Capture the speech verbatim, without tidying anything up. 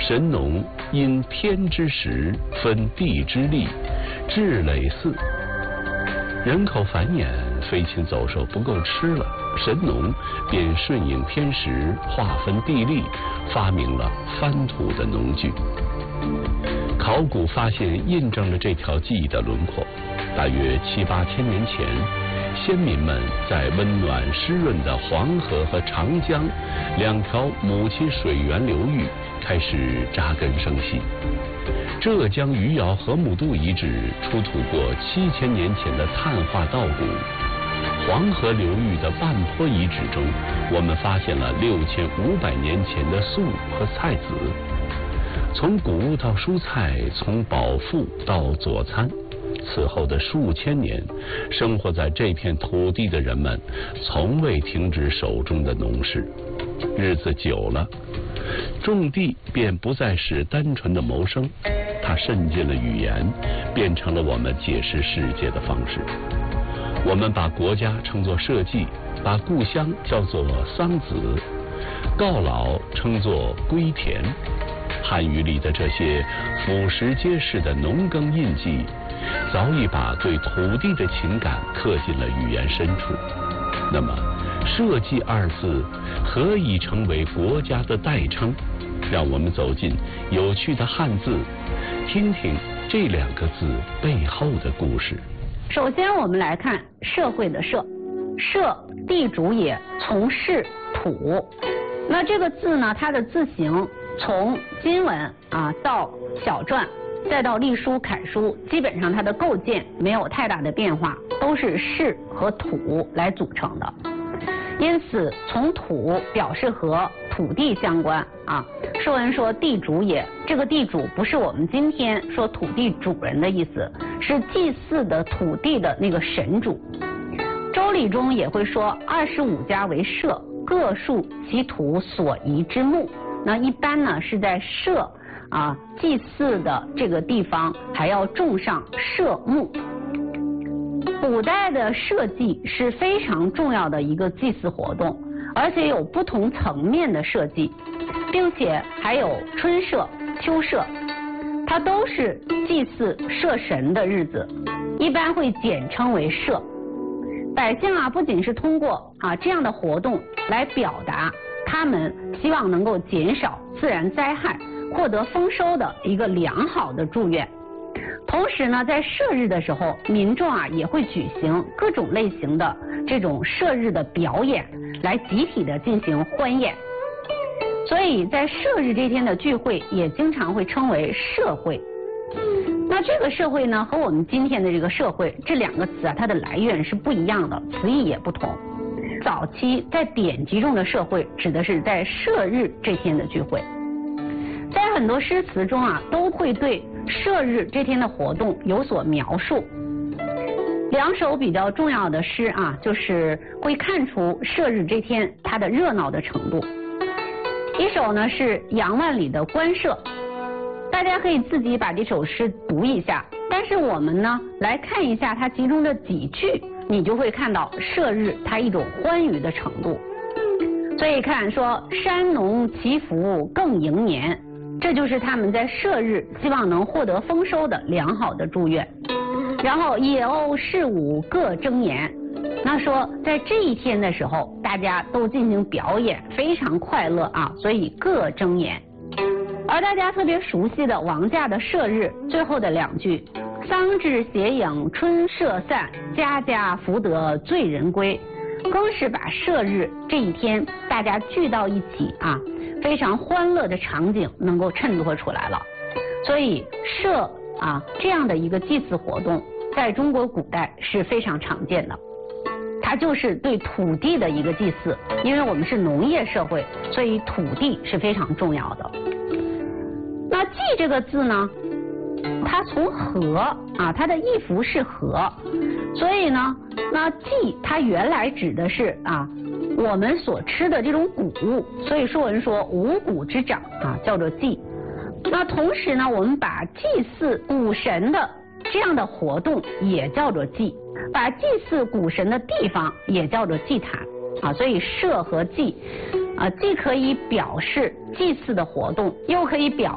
神农因天之时，分地之利，治累祀。人口繁衍，飞禽走兽不够吃了，神农便顺应天时，划分地利，发明了翻土的农具。考古发现印证了这条记忆的轮廓。大约七八千年前，先民们在温暖湿润的黄河和长江两条母亲水源流域开始扎根生息。浙江余姚河姆渡遗址出土过七千年前的碳化稻谷。黄河流域的半坡遗址中，我们发现了六千五百年前的粟和菜籽。从谷物到蔬菜，从饱腹到佐餐，此后的数千年，生活在这片土地的人们从未停止手中的农事。日子久了，种地便不再是单纯的谋生，它渗进了语言，变成了我们解释世界的方式。我们把国家称作社稷，把故乡叫做桑梓，告老称作归田。汉语里的这些俯拾皆是的农耕印记，早已把对土地的情感刻进了语言深处。那么社稷二字何以成为国家的代称？让我们走进有趣的汉字，听听这两个字背后的故事。 首先我们来看社会的社，社地主也，从事土。那这个字呢，它的字形从金文啊到小篆再到隶书楷书，基本上它的构建没有太大的变化，都是士和土来组成的。因此从土表示和土地相关啊。说文说地主也，这个地主不是我们今天说土地主人的意思，是祭祀的土地的那个神主。周礼中也会说二十五家为社，各树其土所宜之木。那一般呢是在社啊祭祀的这个地方还要种上社木。古代的社稷是非常重要的一个祭祀活动，而且有不同层面的社稷，并且还有春社、秋社，它都是祭祀社神的日子，一般会简称为社。百姓啊，不仅是通过啊这样的活动来表达他们希望能够减少自然灾害、获得丰收的一个良好的祝愿。同时呢，在社日的时候，民众啊也会举行各种类型的这种社日的表演，来集体的进行欢宴。所以在社日这天的聚会也经常会称为社会。那这个社会呢，和我们今天的这个社会这两个词啊，它的来源是不一样的，词义也不同。早期在典籍中的社会指的是在社日这天的聚会。在很多诗词中啊，都会对社日这天的活动有所描述。两首比较重要的诗啊，就是会看出社日这天它的热闹的程度。一首呢是杨万里的《官社》，大家可以自己把这首诗读一下，但是我们呢来看一下它其中的几句，你就会看到社日它一种欢愉的程度。所以看说山农祈福更迎年，这就是他们在社日希望能获得丰收的良好的祝愿。然后野鸥士舞各争妍，那说在这一天的时候大家都进行表演，非常快乐啊，所以各争妍。而大家特别熟悉的王驾的社日最后的两句，桑稚斜影春社散，家家福得醉人归，更是把社日这一天大家聚到一起啊非常欢乐的场景能够衬托出来了。所以社啊这样的一个祭祀活动在中国古代是非常常见的，它就是对土地的一个祭祀。因为我们是农业社会，所以土地是非常重要的。那祭这个字呢，它从禾啊，它的义符是禾，所以呢那祭它原来指的是啊我们所吃的这种谷物，所以说文说五谷之长啊叫做祭。那同时呢，我们把祭祀谷神的这样的活动也叫做祭，把祭祀谷神的地方也叫做祭坛啊。所以社和祭啊，既可以表示祭祀的活动，又可以表